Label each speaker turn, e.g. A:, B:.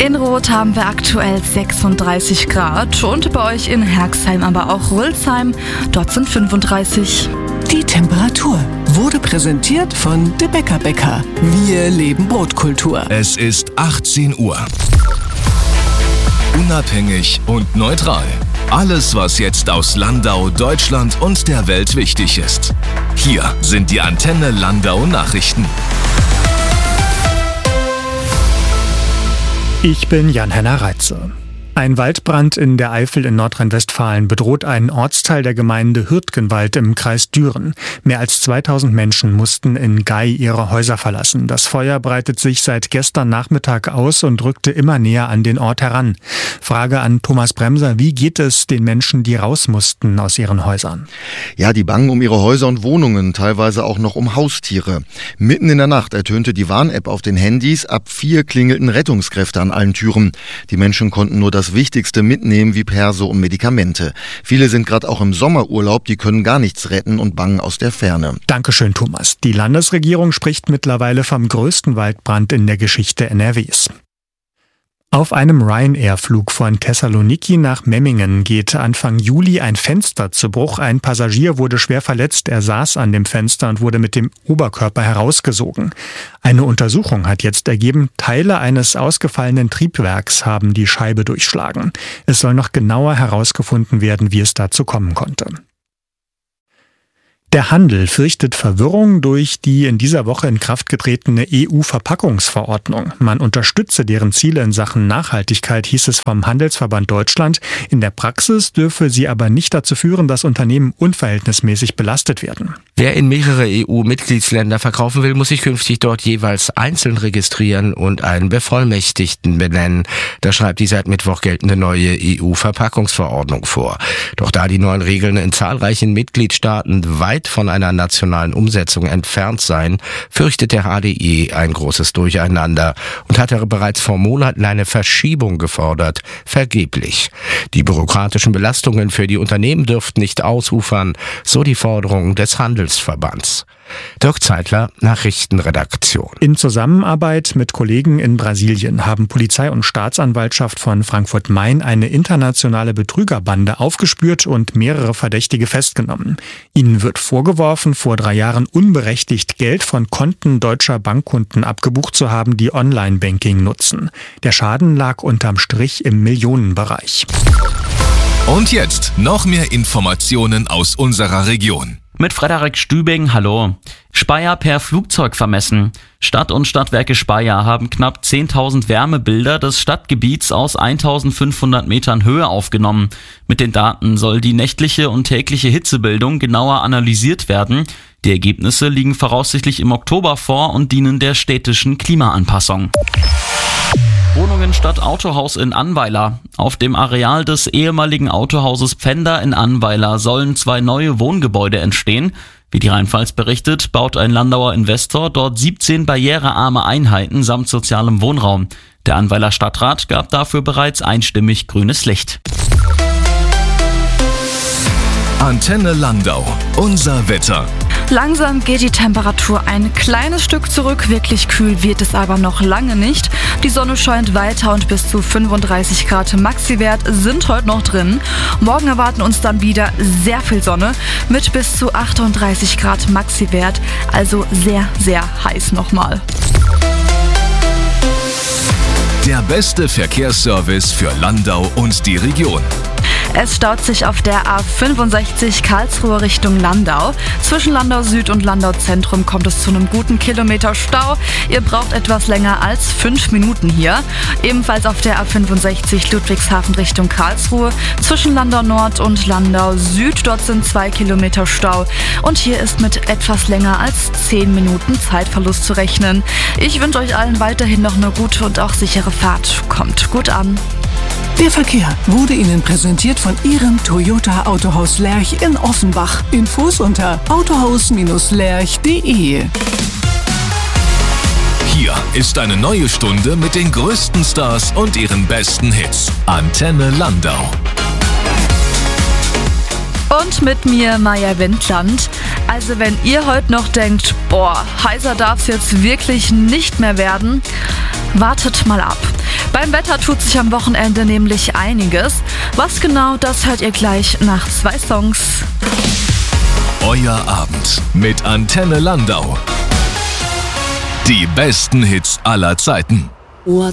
A: In Roth haben wir aktuell 36 Grad und bei euch in Herxheim, aber auch Rülsheim, dort sind 35.
B: Die Temperatur wurde präsentiert von De Bäcker Bäcker. Wir leben Brotkultur.
C: Es ist 18 Uhr. Unabhängig und neutral. Alles, was jetzt aus Landau, Deutschland und der Welt wichtig ist. Hier sind die Antenne Landau Nachrichten.
D: Ich bin Jan-Henner Reitze. Ein Waldbrand in der Eifel in Nordrhein-Westfalen bedroht einen Ortsteil der Gemeinde Hürtgenwald im Kreis Düren. Mehr als 2000 Menschen mussten in Gay ihre Häuser verlassen. Das Feuer breitet sich seit gestern Nachmittag aus und rückte immer näher an den Ort heran. Frage an Thomas Bremser: Wie geht es den Menschen, die raus mussten aus ihren Häusern?
E: Ja, die bangen um ihre Häuser und Wohnungen, teilweise auch noch um Haustiere. Mitten in der Nacht ertönte die Warn-App auf den Handys. Ab 4 klingelten Rettungskräfte an allen Türen. Die Menschen konnten nur das Wichtigste mitnehmen wie Perso und Medikamente. Viele sind gerade auch im Sommerurlaub, die können gar nichts retten und bangen aus der Ferne.
D: Dankeschön, Thomas. Die Landesregierung spricht mittlerweile vom größten Waldbrand in der Geschichte NRWs. Auf einem Ryanair-Flug von Thessaloniki nach Memmingen geht Anfang Juli ein Fenster zu Bruch. Ein Passagier wurde schwer verletzt. Er saß an dem Fenster und wurde mit dem Oberkörper herausgesogen. Eine Untersuchung hat jetzt ergeben, Teile eines ausgefallenen Triebwerks haben die Scheibe durchschlagen. Es soll noch genauer herausgefunden werden, wie es dazu kommen konnte. Der Handel fürchtet Verwirrung durch die in dieser Woche in Kraft getretene EU-Verpackungsverordnung. Man unterstütze deren Ziele in Sachen Nachhaltigkeit, hieß es vom Handelsverband Deutschland. In der Praxis dürfe sie aber nicht dazu führen, dass Unternehmen unverhältnismäßig belastet werden.
F: Wer in mehrere EU-Mitgliedsländer verkaufen will, muss sich künftig dort jeweils einzeln registrieren und einen Bevollmächtigten benennen. Das schreibt die seit Mittwoch geltende neue EU-Verpackungsverordnung vor. Doch da die neuen Regeln in zahlreichen Mitgliedstaaten weit von einer nationalen Umsetzung entfernt seien, fürchtet der HDE ein großes Durcheinander und hatte bereits vor Monaten eine Verschiebung gefordert. Vergeblich. Die bürokratischen Belastungen für die Unternehmen dürften nicht ausufern, so die Forderung des Handelsverbands. Dirk Zeitler, Nachrichtenredaktion.
D: In Zusammenarbeit mit Kollegen in Brasilien haben Polizei und Staatsanwaltschaft von Frankfurt-Main eine internationale Betrügerbande aufgespürt und mehrere Verdächtige festgenommen. Ihnen wird vorgeworfen, vor 3 Jahren unberechtigt Geld von Konten deutscher Bankkunden abgebucht zu haben, die Online-Banking nutzen. Der Schaden lag unterm Strich im Millionenbereich.
C: Und jetzt noch mehr Informationen aus unserer Region.
G: Mit Frederik Stübing, hallo. Speyer per Flugzeug vermessen. Stadt und Stadtwerke Speyer haben knapp 10.000 Wärmebilder des Stadtgebiets aus 1.500 Metern Höhe aufgenommen. Mit den Daten soll die nächtliche und tägliche Hitzebildung genauer analysiert werden. Die Ergebnisse liegen voraussichtlich im Oktober vor und dienen der städtischen Klimaanpassung. Wohnungen statt Autohaus in Annweiler. Auf dem Areal des ehemaligen Autohauses Pfänder in Annweiler sollen 2 neue Wohngebäude entstehen. Wie die Rheinpfalz berichtet, baut ein Landauer Investor dort 17 barrierearme Einheiten samt sozialem Wohnraum. Der Annweiler Stadtrat gab dafür bereits einstimmig grünes Licht.
C: Antenne Landau. Unser Wetter.
A: Langsam geht die Temperatur ein kleines Stück zurück, wirklich kühl wird es aber noch lange nicht. Die Sonne scheint weiter und bis zu 35 Grad Maxiwert sind heute noch drin. Morgen erwarten uns dann wieder sehr viel Sonne mit bis zu 38 Grad Maxiwert, also sehr, sehr heiß nochmal.
C: Der beste Verkehrsservice für Landau und die Region.
A: Es staut sich auf der A65 Karlsruhe Richtung Landau. Zwischen Landau Süd und Landau Zentrum kommt es zu einem guten Kilometer Stau. Ihr braucht etwas länger als 5 Minuten hier. Ebenfalls auf der A65 Ludwigshafen Richtung Karlsruhe. Zwischen Landau Nord und Landau Süd, dort sind 2 Kilometer Stau. Und hier ist mit etwas länger als 10 Minuten Zeitverlust zu rechnen. Ich wünsche euch allen weiterhin noch eine gute und auch sichere Fahrt. Kommt gut an.
B: Der Verkehr wurde Ihnen präsentiert von Ihrem Toyota Autohaus Lerch in Offenbach. Infos unter autohaus-lerch.de.
C: Hier ist eine neue Stunde mit den größten Stars und ihren besten Hits. Antenne Landau.
A: Und mit mir Maja Wendland. Also wenn ihr heute noch denkt, heißer darf es jetzt wirklich nicht mehr werden, wartet mal ab. Beim Wetter tut sich am Wochenende nämlich einiges. Was genau, das hört ihr gleich nach 2 Songs.
C: Euer Abend mit Antenne Landau. Die besten Hits aller Zeiten.